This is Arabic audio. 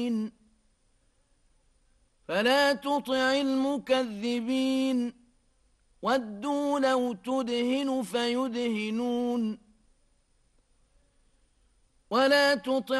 فلا تطع المكذبين ودوا لو تدهن فيدهنون ولا تطع